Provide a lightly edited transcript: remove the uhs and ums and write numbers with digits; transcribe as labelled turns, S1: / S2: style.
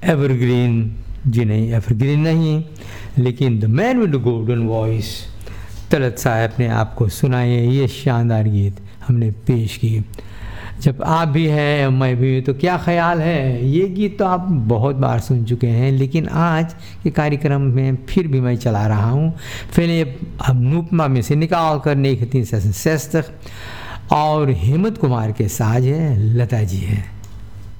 S1: Evergreen जी नहीं, evergreen नहीं, लेकिन the man with the golden voice Talat साहब ने आपको सुनाए ये शानदार गीत हमने पेश की। जब आप भी हैं मैं भी, तो क्या ख्याल है, ये गीत तो आप बहुत बार सुन चुके हैं, लेकिन आज के कार्यक्रम में फिर भी मैं चला रहा हूँ। पहले हम अनुपमा में से निकाल कर नेक 3 सेशन 60 और हेमंत कुमार के साज है, लता जी है।